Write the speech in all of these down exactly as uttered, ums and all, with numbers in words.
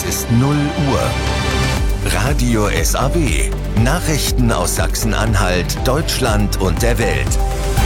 ist null Uhr. Radio S A W. Nachrichten aus Sachsen-Anhalt, Deutschland und der Welt.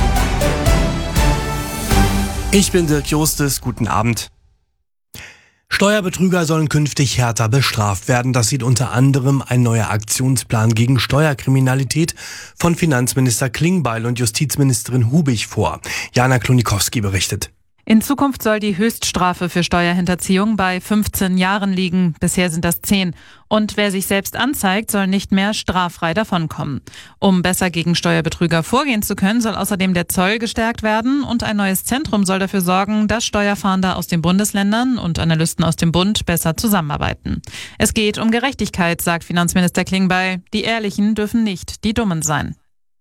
Ich bin Dirk Justus, guten Abend. Steuerbetrüger sollen künftig härter bestraft werden. Das sieht unter anderem ein neuer Aktionsplan gegen Steuerkriminalität von Finanzminister Klingbeil und Justizministerin Hubig vor. Jana Klonikowski berichtet. In Zukunft soll die Höchststrafe für Steuerhinterziehung bei fünfzehn Jahren liegen. Bisher sind das zehn. Und wer sich selbst anzeigt, soll nicht mehr straffrei davonkommen. Um besser gegen Steuerbetrüger vorgehen zu können, soll außerdem der Zoll gestärkt werden. Und ein neues Zentrum soll dafür sorgen, dass Steuerfahnder aus den Bundesländern und Analysten aus dem Bund besser zusammenarbeiten. Es geht um Gerechtigkeit, sagt Finanzminister Klingbeil. Die Ehrlichen dürfen nicht die Dummen sein.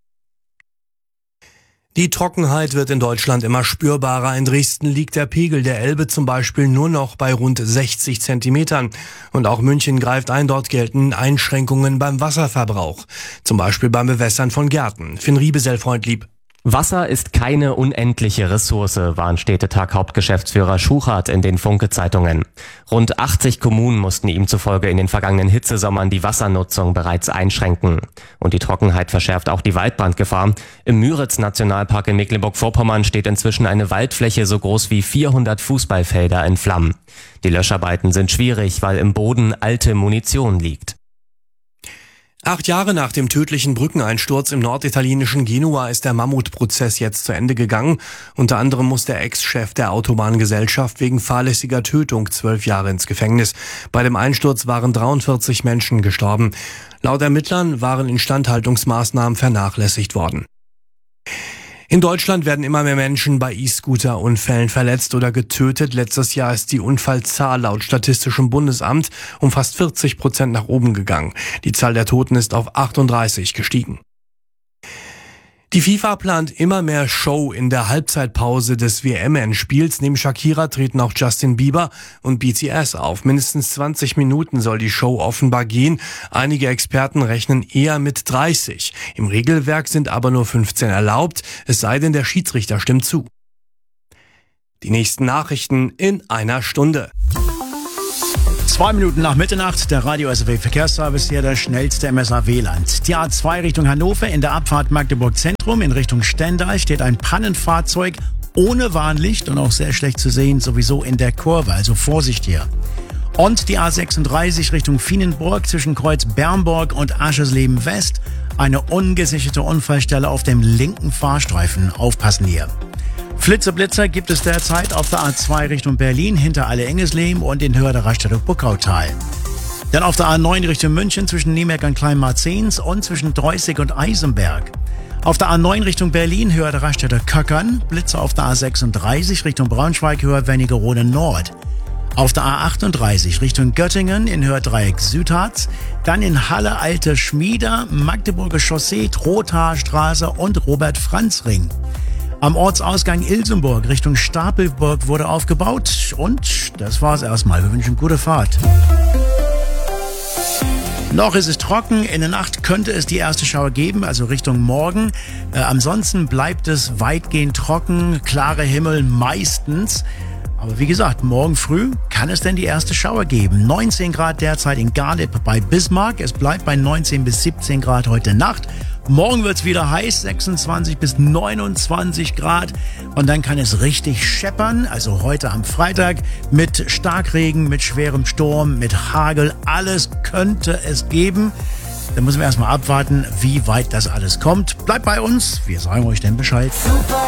Die Trockenheit wird in Deutschland immer spürbarer. In Dresden liegt der Pegel der Elbe zum Beispiel nur noch bei rund sechzig Zentimetern. Und auch München greift ein, dort gelten Einschränkungen beim Wasserverbrauch. Zum Beispiel beim Bewässern von Gärten. Finn Riebesell-Freundlieb. Wasser ist keine unendliche Ressource, warnt Städtetag-Hauptgeschäftsführer Schuchart in den Funke-Zeitungen. Rund achtzig Kommunen mussten ihm zufolge in den vergangenen Hitzesommern die Wassernutzung bereits einschränken. Und die Trockenheit verschärft auch die Waldbrandgefahr. Im Müritz-Nationalpark in Mecklenburg-Vorpommern steht inzwischen eine Waldfläche so groß wie vierhundert Fußballfelder in Flammen. Die Löscharbeiten sind schwierig, weil im Boden alte Munition liegt. Acht Jahre nach dem tödlichen Brückeneinsturz im norditalienischen Genua ist der Mammutprozess jetzt zu Ende gegangen. Unter anderem muss der Ex-Chef der Autobahngesellschaft wegen fahrlässiger Tötung zwölf Jahre ins Gefängnis. Bei dem Einsturz waren dreiundvierzig Menschen gestorben. Laut Ermittlern waren Instandhaltungsmaßnahmen vernachlässigt worden. In Deutschland werden immer mehr Menschen bei E-Scooter-Unfällen verletzt oder getötet. Letztes Jahr ist die Unfallzahl laut Statistischem Bundesamt um fast vierzig Prozent nach oben gegangen. Die Zahl der Toten ist auf achtunddreißig gestiegen. Die FIFA plant immer mehr Show in der Halbzeitpause des W M-Endspiels. Neben Shakira treten auch Justin Bieber und B T S auf. Mindestens zwanzig Minuten soll die Show offenbar gehen. Einige Experten rechnen eher mit dreißig. Im Regelwerk sind aber nur fünfzehn erlaubt, es sei denn, der Schiedsrichter stimmt zu. Die nächsten Nachrichten in einer Stunde. Zwei Minuten nach Mitternacht, der Radio S A W Verkehrsservice, hier das schnellste M S A-W-Land. Die A zwei Richtung Hannover in der Abfahrt Magdeburg Zentrum in Richtung Stendal steht ein Pannenfahrzeug ohne Warnlicht und auch sehr schlecht zu sehen, sowieso in der Kurve, also Vorsicht hier. Und die A sechsunddreißig Richtung Vienenburg zwischen Kreuz Bernburg und Aschersleben West, eine ungesicherte Unfallstelle auf dem linken Fahrstreifen. Aufpassen hier. Flitzeblitzer gibt es derzeit auf der A zwei Richtung Berlin hinter Alle-Engesleben und in Höhe der Raststätte Buckautal. Dann auf der A neun Richtung München zwischen Niemerk und Kleinmarzens und zwischen Dreußig und Eisenberg. Auf der A neun Richtung Berlin Höhe der Raststätte Köckern, Blitzer auf der A sechsunddreißig Richtung Braunschweig Höhe Wernigerode Nord. Auf der A achtunddreißig Richtung Göttingen in Höhe Dreieck Südharz, dann in Halle Alte Schmieder, Magdeburger Chaussee, Trothaarstraße und Robert-Franz-Ring. Am Ortsausgang Ilsenburg Richtung Stapelburg wurde aufgebaut und das war's erstmal. Wir wünschen gute Fahrt. Noch ist es trocken. In der Nacht könnte es die erste Schauer geben, also Richtung Morgen. Äh, ansonsten bleibt es weitgehend trocken, klare Himmel meistens. Aber wie gesagt, morgen früh kann es denn die erste Schauer geben. neunzehn Grad derzeit in Garlib bei Bismarck. Es bleibt bei neunzehn bis siebzehn Grad heute Nacht. Morgen wird's wieder heiß, sechsundzwanzig bis neunundzwanzig Grad. Und dann kann es richtig scheppern, also heute am Freitag, mit Starkregen, mit schwerem Sturm, mit Hagel. Alles könnte es geben. Da müssen wir erstmal abwarten, wie weit das alles kommt. Bleibt bei uns, wir sagen euch dann Bescheid. Super